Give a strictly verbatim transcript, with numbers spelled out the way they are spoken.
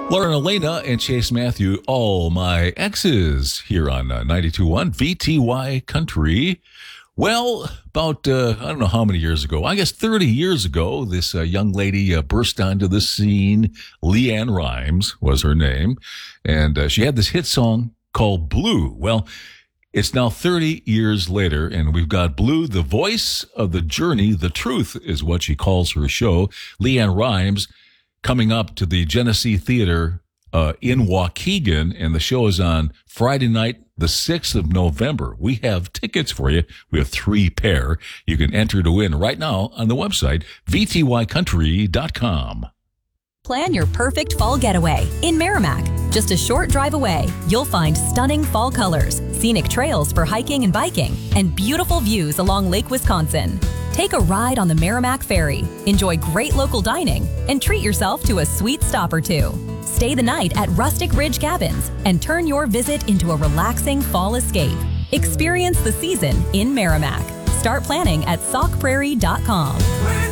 Lauren Elena and Chase Matthew, all my exes, here on uh, ninety-two point one V T Y Country. Well, about, uh, I don't know how many years ago, I guess thirty years ago, this uh, young lady uh, burst onto the scene. LeAnn Rimes was her name, and uh, she had this hit song called Blue. Well, it's now thirty years later, and we've got Blue, the voice of the journey. The truth is what she calls her show. LeAnn Rimes coming up to the Genesee Theater uh, in Waukegan, and the show is on Friday night, the sixth of November. We have tickets for you. We have three pair. You can enter to win right now on the website, v t y country dot com. Plan your perfect fall getaway in Merrimack. Just a short drive away, you'll find stunning fall colors, scenic trails for hiking and biking, and beautiful views along Lake Wisconsin. Take a ride on the Merrimack Ferry, enjoy great local dining, and treat yourself to a sweet stop or two. Stay the night at Rustic Ridge Cabins and turn your visit into a relaxing fall escape. Experience the season in Merrimack. Start planning at sauk prairie dot com.